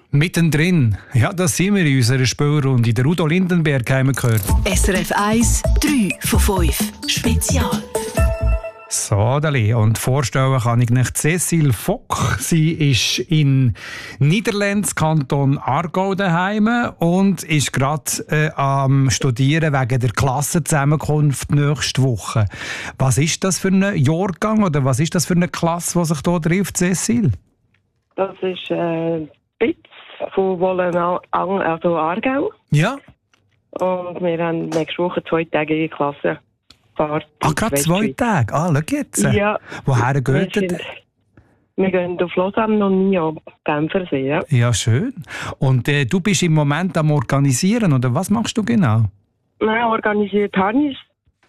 Mittendrin, ja, das sind wir in unserer Spielrunde. Der Udo Lindenberg haben wir gehört. SRF 1, 3 von 5. Spezial. So, Dali. Und vorstellen kann ich nicht Cécile Fock. Sie ist in Niederlands Kanton Aargau daheim und ist gerade am Studieren wegen der Klassenzusammenkunft nächste Woche. Was ist das für ein Jahrgang oder was ist das für eine Klasse, die sich hier trifft, Cécile? Das ist BITS von Wollenang, also Aargau. Ja. Und wir haben nächste Woche 2-tägige Klasse. Gerade 2 Tage? Schau jetzt. Ja. Woher geht ihr? Wir gehen auf Lausanne und Nyon, Genfersee. Ja. Ja, schön. Und du bist im Moment am Organisieren, oder was machst du genau? Nein, organisiert habe ich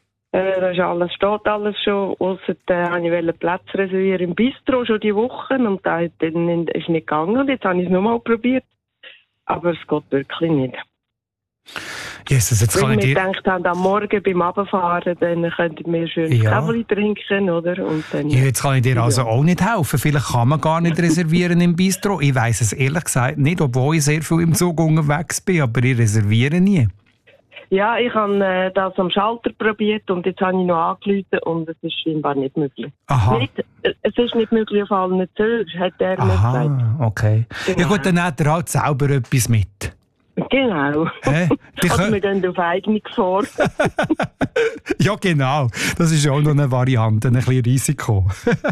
es. Steht alles schon. Ausser habe ich einen Platz reservieren im Bistro schon die Woche und dann ist nicht gegangen. Jetzt habe ich es nochmal probiert. Aber es geht wirklich nicht. Jesus, jetzt kann ich dir... gedacht haben, am Morgen beim Abfahren, dann könnten wir schön Käferli trinken, oder? Und dann, ja, jetzt kann ich dir also auch nicht helfen. Vielleicht kann man gar nicht reservieren im Bistro. Ich weiss es ehrlich gesagt nicht, obwohl ich sehr viel im Zug unterwegs bin, aber ich reserviere nie. Ja, ich habe das am Schalter probiert und jetzt habe ich noch angerufen und es ist scheinbar nicht möglich. Aha. Es ist nicht möglich auf allen Zügen, hat er mir gesagt. Okay. Genau. Ja gut, dann hat er halt selber etwas mit. Genau. Also wir gehen auf eigene Gefahr. Ja, genau. Das ist auch noch eine Variante, ein bisschen Risiko.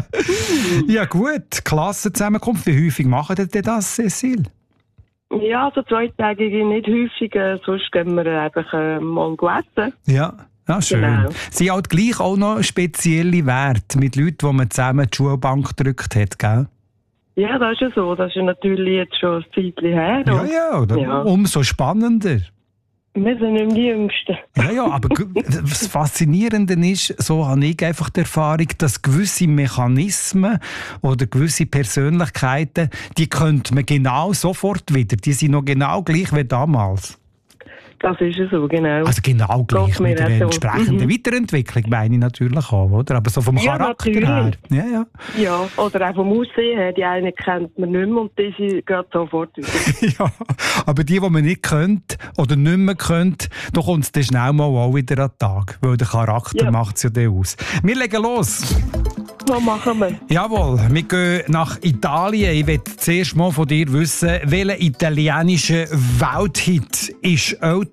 Ja gut, Klassenzusammenkunft. Wie häufig machen ihr das, Cécile? Ja, so 2 Tage nicht häufig. Sonst gehen wir einfach mal essen. Ja. Ja, schön. Genau. Sie hat gleich auch noch spezielle Werte mit Leuten, die man zusammen die Schulbank gedrückt hat, gell? Ja, das ist ja so. Das ist natürlich jetzt schon ein Zeitchen her. Ja, umso spannender. Wir sind nicht die Jüngsten. Ja, aber das Faszinierende ist, so habe ich einfach die Erfahrung, dass gewisse Mechanismen oder gewisse Persönlichkeiten, die könnte man genau sofort wieder. Die sind noch genau gleich wie damals. Das ist ja so, genau. Also genau gleich mit der entsprechenden Weiterentwicklung, meine ich natürlich auch, oder? Aber so vom Charakter her. Ja, oder auch vom Aussehen her. Die einen kennt man nicht mehr und die sind gerade sofort wieder. Ja, aber die man nicht kennt oder nicht mehr kennt, da kommt es dann schnell mal auch wieder an den Tag. Weil der Charakter macht es ja dann aus. Wir legen los. Was machen wir? Jawohl, wir gehen nach Italien. Ich möchte zuerst mal von dir wissen, welcher italienische Welthit ist älter?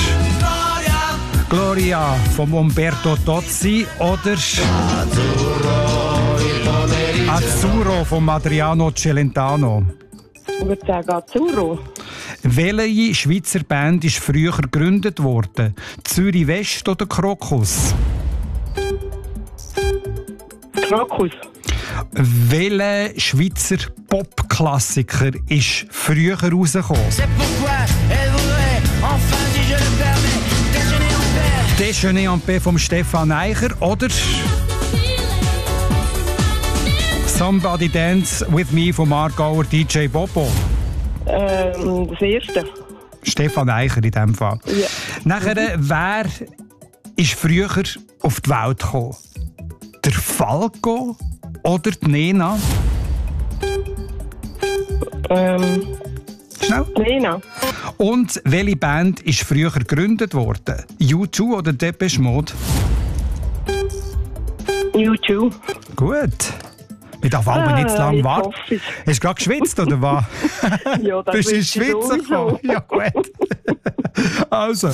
Gloria von Umberto Tozzi oder Azzurro von Adriano Celentano? Ich würde sagen Azzurro. Welche Schweizer Band ist früher gegründet worden? Zürich West oder Krokus? Krokus. Welcher Schweizer Popklassiker ist früher rausgekommen? Déjeuner en paix vom Stefan Eicher oder Somebody Dance With Me vom Aargauer DJ Bobo? Das erste. Stefan Eicher in diesem Fall. Ja. Nachher, wer ist früher auf die Welt gekommen? Der Falco oder die Nena? Schnell. Nena. Und welche Band ist früher gegründet worden? U2 oder Depeche Mode? U2. Gut. Ich darf aber nicht zu lange warten. Hast du gerade geschwitzt, oder was? Ja, das bist du ins Schwitzen gekommen? Ja, gut. Also.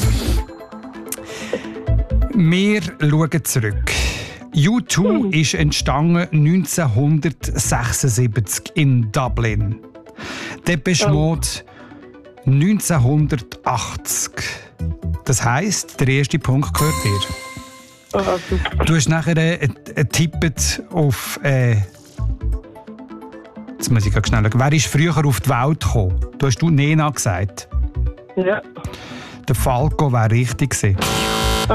Wir schauen zurück. U2 ist entstanden 1976 in Dublin. Depeche Mode 1980. Das heisst, der erste Punkt gehört dir. Du hast nachher getippt auf... jetzt muss ich schnell schauen. Wer ist früher auf die Welt gekommen? Du hast Nena gesagt. Ja. Der Falco wäre richtig gewesen.